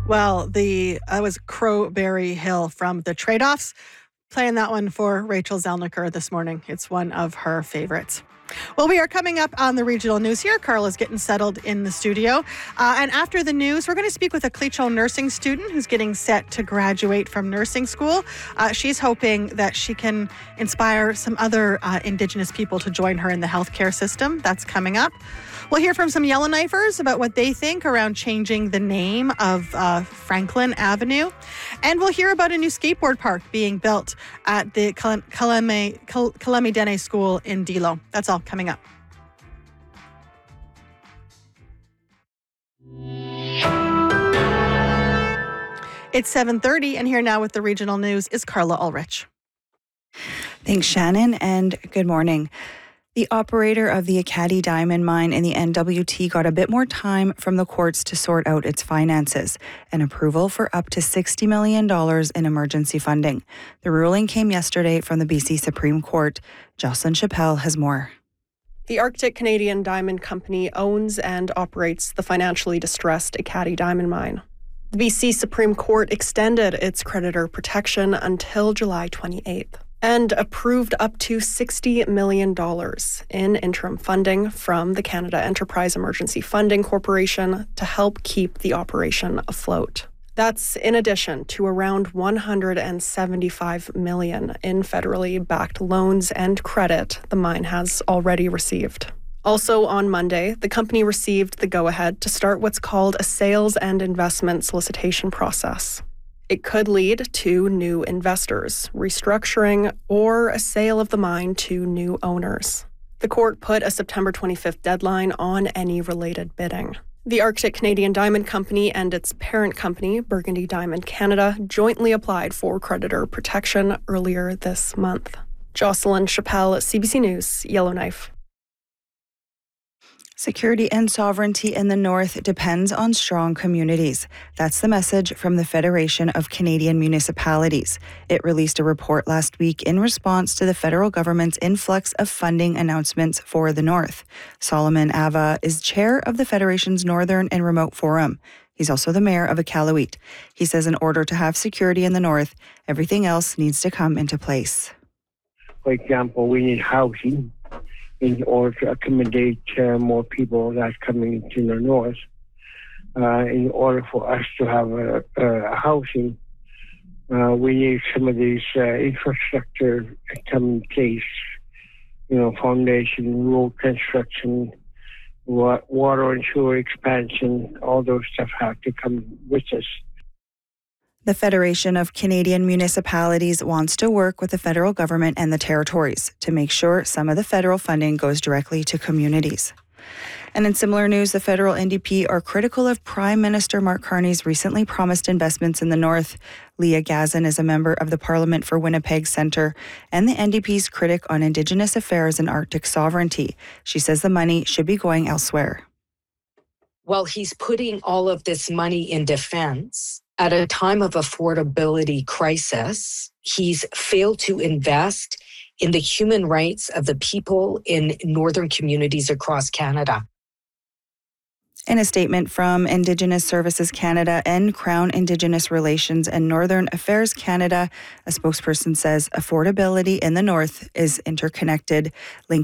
Well, that was Crowberry Hill from The Trade-Offs. Playing that one for Rachel Zelniker this morning. It's one of her favorites. Well, we are coming up on the regional news here. Carla's getting settled in the studio. And after the news, we're going to speak with a Clecho nursing student who's getting set to graduate from nursing school. She's hoping that she can inspire some other Indigenous people to join her in the healthcare system. That's coming up. We'll hear from some Yellowknifers about what they think around changing the name of Franklin Avenue. And we'll hear about a new skateboard park being built at the Kalemidene School in Dilo. That's all coming up. It's 7:30, and here now with the regional news is Carla Ulrich. Thanks, Shannon, and good morning. The operator of the Ekati Diamond Mine in the NWT got a bit more time from the courts to sort out its finances, an approval for up to $60 million in emergency funding. The ruling came yesterday from the BC Supreme Court. Jocelyn Chappelle has more. The Arctic Canadian Diamond Company owns and operates the financially distressed Ekati Diamond Mine. The BC Supreme Court extended its creditor protection until July 28th. And approved up to $60 million in interim funding from the Canada Enterprise Emergency Funding Corporation to help keep the operation afloat. That's in addition to around $175 million in federally backed loans and credit the mine has already received. Also on Monday, the company received the go-ahead to start what's called a sales and investment solicitation process. It could lead to new investors, restructuring, or a sale of the mine to new owners. The court put a September 25th deadline on any related bidding. The Arctic Canadian Diamond Company and its parent company, Burgundy Diamond Canada, jointly applied for creditor protection earlier this month. Jocelyn Chappelle, CBC News, Yellowknife. Security and sovereignty in the North depends on strong communities. That's the message from the Federation of Canadian Municipalities. It released a report last week in response to the federal government's influx of funding announcements for the North. Solomon Ava is chair of the Federation's Northern and Remote Forum. He's also the mayor of Iqaluit. He says in order to have security in the North, everything else needs to come into place. For example, we need housing in order to accommodate more people that's coming into the North. In order for us to have a housing, we need some of these infrastructure to come in place. Foundation, road construction, water and sewer expansion, all those stuff have to come with us. The Federation of Canadian Municipalities wants to work with the federal government and the territories to make sure some of the federal funding goes directly to communities. And in similar news, the federal NDP are critical of Prime Minister Mark Carney's recently promised investments in the North. Leah Gazin is a member of the Parliament for Winnipeg Centre and the NDP's critic on Indigenous affairs and Arctic sovereignty. She says the money should be going elsewhere. Well, he's putting all of this money in defense at a time of affordability crisis. He's failed to invest in the human rights of the people in northern communities across Canada. In a statement from Indigenous Services Canada and Crown Indigenous Relations and Northern Affairs Canada, a spokesperson says affordability in the North is interconnected, linked